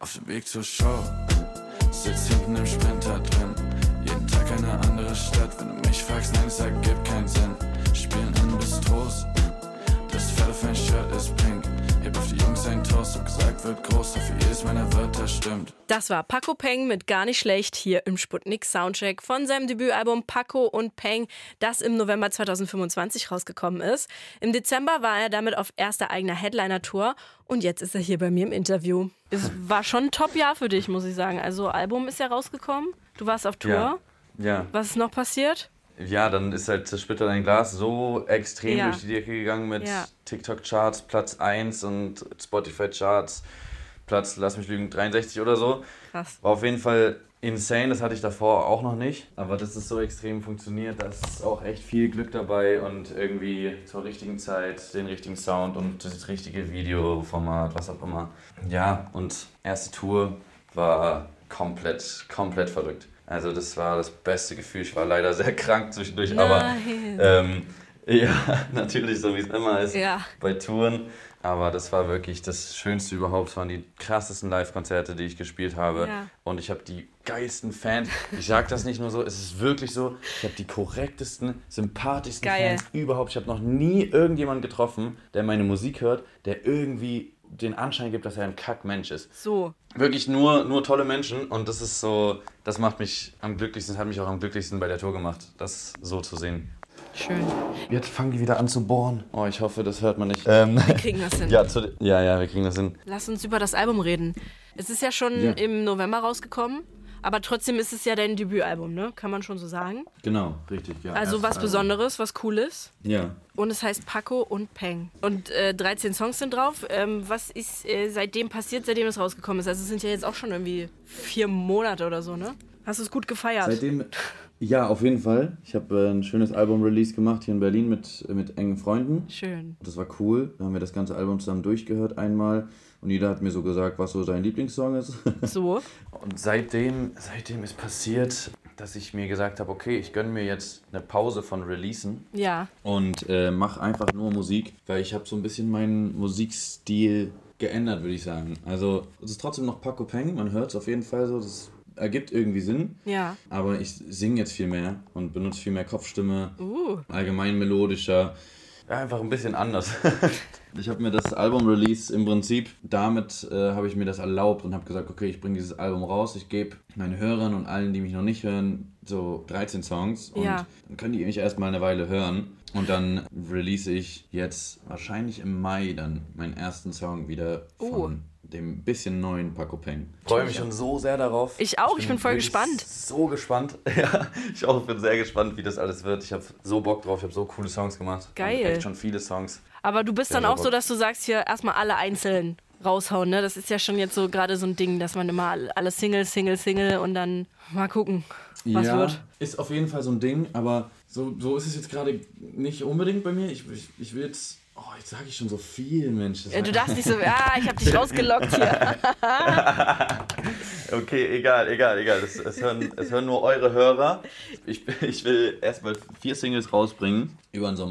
Auf dem Weg zur Show, sitz hinten im Sprinter drin. Jeden Tag eine andere Stadt. Wenn du mich fragst, nein, es ergibt keinen Sinn. Spielen in Bistros, das Pferdefan-Shirt ist pink. Heb auf die Jungs einen Toast, so gesagt wird groß. Hoffe, jedes meiner Wörter stimmt. Das war Paco Peng mit Gar nicht schlecht hier im Sputnik Soundcheck von seinem Debütalbum Paco und Peng, das im November 2025 rausgekommen ist. Im Dezember war er damit auf erster eigener Headliner-Tour und jetzt ist er hier bei mir im Interview. Es war schon ein Top-Jahr für dich, muss ich sagen. Also Album ist ja rausgekommen, du warst auf Tour. Ja. Was ist noch passiert? Ja, dann ist halt Zersplitter dein Glas so extrem durch die Decke gegangen mit TikTok-Charts Platz 1 und Spotify-Charts Platz, lass mich lügen, 63 oder so. Krass. War auf jeden Fall insane, das hatte ich davor auch noch nicht. Aber dass es so extrem funktioniert, da ist auch echt viel Glück dabei und irgendwie zur richtigen Zeit den richtigen Sound und das richtige Videoformat, was auch immer. Ja, und erste Tour war komplett verrückt. Also das war das beste Gefühl. Ich war leider sehr krank zwischendurch, aber ja, natürlich, so wie es immer ist bei Touren. Aber das war wirklich das Schönste überhaupt. Es waren die krassesten Live-Konzerte, die ich gespielt habe. Ja. Und ich habe die geilsten Fans. Ich sage das nicht nur so, es ist wirklich so. Ich habe die korrektesten, sympathischsten Fans überhaupt. Ich habe noch nie irgendjemanden getroffen, der meine Musik hört, der irgendwie den Anschein gibt, dass er ein Kackmensch ist. So. Wirklich nur tolle Menschen und das ist so, das macht mich am glücklichsten, das hat mich auch am glücklichsten bei der Tour gemacht, das so zu sehen. Schön. Jetzt fangen die wieder an zu bohren. Oh, ich hoffe, das hört man nicht. Wir kriegen das hin. Ja, wir kriegen das hin. Lass uns über das Album reden. Es ist ja schon im November rausgekommen, aber trotzdem ist es ja dein Debütalbum, ne? Kann man schon so sagen. Genau, richtig, ja. Also was Besonderes, was Cooles. Ja. Und es heißt Paco und Peng. Und 13 Songs sind drauf. Was ist seitdem passiert, seitdem es rausgekommen ist? Also es sind ja jetzt auch schon irgendwie 4 Monate oder so, ne? Hast du es gut gefeiert? Seitdem, ja, auf jeden Fall. Ich habe ein schönes Album-Release gemacht hier in Berlin mit engen Freunden. Schön. Das war cool. Da haben wir das ganze Album zusammen durchgehört einmal. Und jeder hat mir so gesagt, was so sein Lieblingssong ist. So. Und seitdem ist passiert, dass ich mir gesagt habe, okay, ich gönne mir jetzt eine Pause von Releasen. Ja. Und mache einfach nur Musik, weil ich habe so ein bisschen meinen Musikstil geändert, würde ich sagen. Also es ist trotzdem noch Paco Peng, man hört es auf jeden Fall so, das ergibt irgendwie Sinn. Ja. Aber ich singe jetzt viel mehr und benutze viel mehr Kopfstimme, allgemein melodischer. Ja, einfach ein bisschen anders. Ich habe mir das Album-Release im Prinzip, damit habe ich mir das erlaubt und habe gesagt, okay, ich bringe dieses Album raus, ich gebe meinen Hörern und allen, die mich noch nicht hören, so 13 Songs und dann können die mich erstmal eine Weile hören. Und dann release ich jetzt wahrscheinlich im Mai dann meinen ersten Song wieder von dem bisschen neuen Paco Peng. Ich freue mich schon so sehr darauf. Ich auch, ich bin voll gespannt. So gespannt. Ja, ich auch bin sehr gespannt, wie das alles wird. Ich habe so Bock drauf, ich habe so coole Songs gemacht. Geil. Echt schon viele Songs. Aber du bist dann auch so, dass du sagst, hier erstmal alle einzeln raushauen, ne? Das ist ja schon jetzt so gerade so ein Ding, dass man immer alle Single und dann mal gucken, was wird. Ist auf jeden Fall so ein Ding, aber so ist es jetzt gerade nicht unbedingt bei mir. Ich will jetzt... Oh, jetzt sage ich schon so viel, Mensch. Du darfst nicht so... ich hab dich rausgelockt hier. Okay, egal. Es hören nur eure Hörer. Ich will erstmal 4 Singles rausbringen über den Sommer.